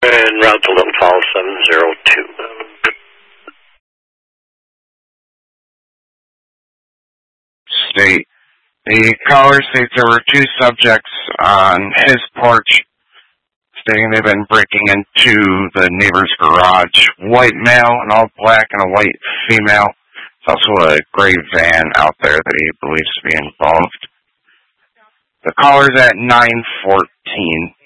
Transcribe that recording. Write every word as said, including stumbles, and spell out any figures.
And route to Little Falls seven zero two. State. The caller states there were two subjects on his porch, stating they've been breaking into the neighbor's garage. White male, an all black, and a white female. There's also a gray van out there that he believes to be involved. The caller's at nine fourteen.